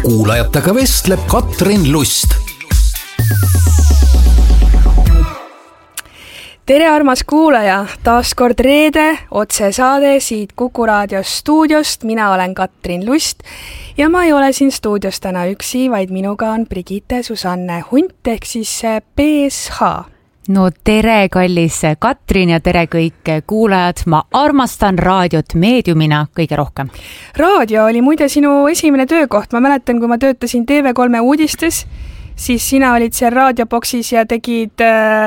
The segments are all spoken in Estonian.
kuulajatega vestleb Katrin Lust. Tere armas kuulaja, taas kord reede, otsesaade siit Kuku Raadio stuudiost. Mina olen Katrin Lust ja ma ei ole siin stuudios täna üksi, vaid minuga on Brigitte Susanne Hunt ehk siis BSH. No tere kallis Katrin ja tere kõik kuulajad. Ma armastan raadiot meediumina kõige rohkem. Raadio oli muide sinu esimene töökoht. Ma mäletan, kui ma töötasin TV3 uudistes, siis sina olid seal raadioboksis ja tegid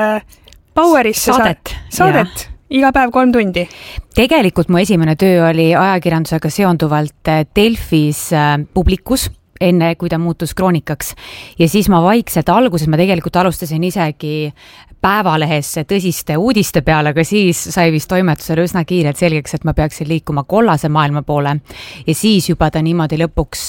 Powerisse saadet. Iga päev 3 tundi. Tegelikult mu esimene töö oli ajakirjandusega seonduvalt Delfis Publikus, enne kui ta muutus Kroonikaks. Ja siis ma vaikselt alguses, ma tegelikult alustasin isegi Päevalehes tõsiste uudiste peale, aga siis sai vist toimetusele üsna kiirelt selgeks, et ma peaksin liikuma kollase maailma poole. Ja siis juba ta niimoodi lõpuks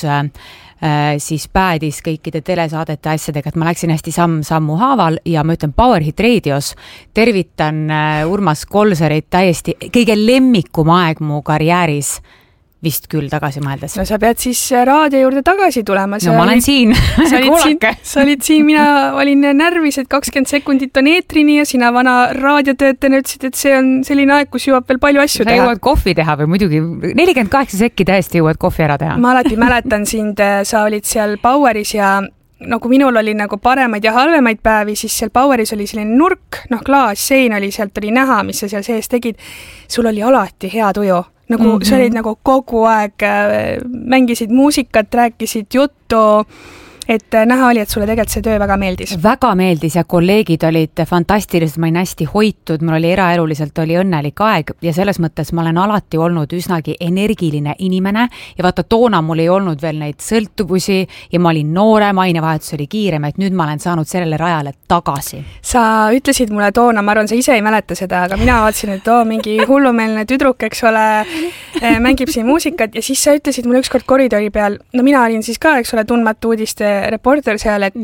siis päädis kõikide telesaadete asjadega, et ma läksin hästi sammu haaval ja ma ütlen Power Hit Radios. Tervitan Urmas Kolsarit, täiesti kõige lemmikum aeg mu karjääris. Vist küll tagasi mõeldes. No sa pead siis raadio juurde tagasi tulema. No ma olen siin. Sa olid siin, mina olin närvis, et 20 sekundit on eetrini ja sina vana raadiotöötajana ütlesid, et see on selline aeg, kus jõuab veel palju asju teha. Sa jõuad kohvi teha või muidugi 48 sekki täiesti jõuad kohvi ära teha. Ma alati mäletan sind, sa olid seal Poweris ja kui minul oli nagu paremaid ja halvemaid päevi, siis seal Poweris oli selline nurk, klaassein oli, sealt oli näha, mis sa seal sees tegid. Sul oli alati hea tuju. Sa olid kogu aeg, mängisid muusikat, rääkisid juttu, et näha oli, et sulle tegelikult see töö väga meeldis. Väga meeldis ja kolleegid olid fantastilised, ma olin hästi hoitud, mul oli eraeluliselt oli õnnelik aeg ja selles mõttes ma olen alati olnud üsnagi energiline inimene ja vaata, toona mul ei olnud veel neid sõltuvusi ja ma olin noorem, ainevahetus oli kiirem, et nüüd ma olen saanud sellele rajale tagasi. Sa ütlesid mulle toona, ma arvan, sa ise ei mäleta seda, aga mina vaatasin, et mingi hullumeelne tüdruk, eks ole, mängib siin muusikat ja siis sa ütlesid mulle ükskord koridori peal, mina olin siis ka, eks ole, tundmatu uudiste reporter seal, et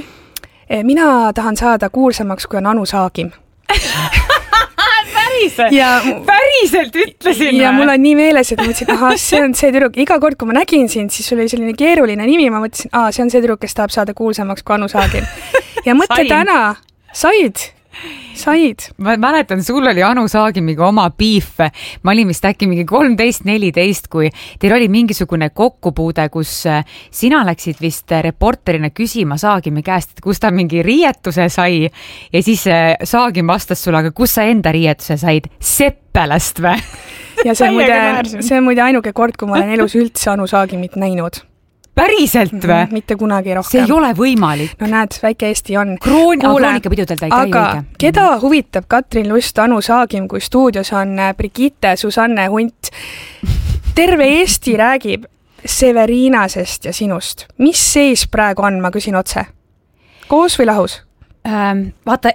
mina tahan saada kuulsamaks, kui on Anu Saagim. Päriselt ütlesin. Ja mul on nii meeles, et ma mõtlesin, see on see tüdruk. Iga kord, kui ma nägin sind, siis sul oli selline keeruline nimi. Ma mõtlesin, see on see tüdruk, kes tahab saada kuulsamaks kui Anu Saagim. Ja mõtle täna, said. Ma mäletan, sul oli Anu Saagimiga oma piife. Ma olin vist äkki mingi 13-14, kui teil oli mingisugune kokkupuude, kus sina läksid vist reporterina küsima Saagimi käest, et kus ta mingi riietuse sai ja siis Saagim vastas sulle, aga kus sa enda riietuse said? Seppelast või? Ja see on muide ainuke kord, kui ma olen elus üldse Anu Saagimit näinud. Päriselt või? Mitte kunagi rohkem. See ei ole võimalik. No näed, väike Eesti on. Kroonikapidudel ta ei käi õige. Aga keda huvitab Katrin Lust, Anu Saagim, kui stuudios on Brigitte Susanne Hunt? Terve Eesti räägib Severinasest ja sinust. Mis seis praegu on, ma küsin otse? Koos või lahus? Vaata,